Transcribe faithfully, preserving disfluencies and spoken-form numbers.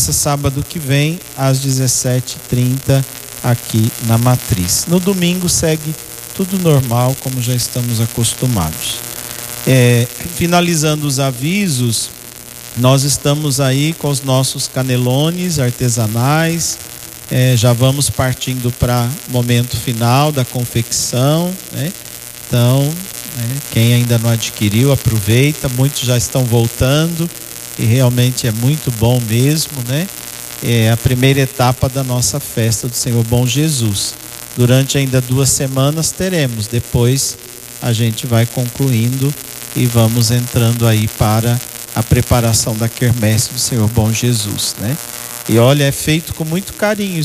sábado que vem, às dezessete e trinta, aqui na Matriz. No domingo segue tudo normal, como já estamos acostumados. É, finalizando os avisos, nós estamos aí com os nossos canelones artesanais, é, já vamos partindo para o momento final da confecção, né? Então, né, quem ainda não adquiriu, aproveita, muitos já estão voltando e realmente é muito bom mesmo, né? É a primeira etapa da nossa festa do Senhor Bom Jesus. Durante ainda duas semanas teremos, depois a gente vai concluindo e vamos entrando aí para a preparação da quermesse do Senhor Bom Jesus, né? E olha, é feito com muito carinho